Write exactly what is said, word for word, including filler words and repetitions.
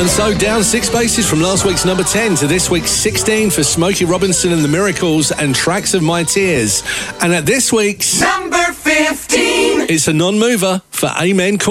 And so down six spaces from last week's number ten to this week's sixteen for Smokey Robinson and the Miracles and Tracks of My Tears. And at this week's number fifteen, it's a non-mover for Amen.